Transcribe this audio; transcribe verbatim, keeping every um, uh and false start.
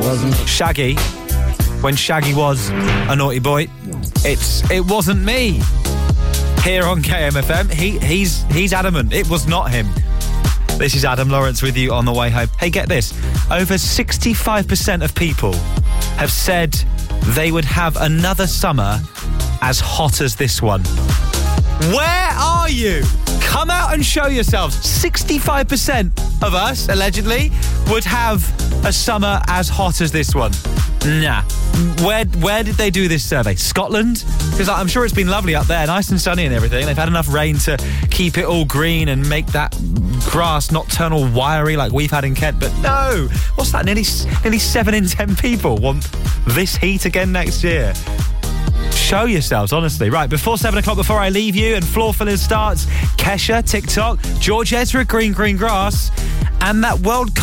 Shaggy, when Shaggy was a naughty boy, it's it wasn't me. Here on K M F M, he he's he's adamant it was not him. This is Adam Lawrence with you on the way home. Hey, get this. Over sixty-five percent of people have said they would have another summer as hot as this one. Where are you? Come out and show yourselves. sixty-five percent of us, allegedly, would have a summer as hot as this one. Nah. Where where did they do this survey? Scotland? Because I'm sure it's been lovely up there, nice and sunny and everything. They've had enough rain to keep it all green and make that grass not turn all wiry like we've had in Kent. But no, what's that? Nearly, nearly seven in ten people want this heat again next year. Show yourselves, honestly. Right, before seven o'clock, before I leave you and floor fillers starts, Kesha, TikTok, George Ezra, Green Green Grass, and that World Cup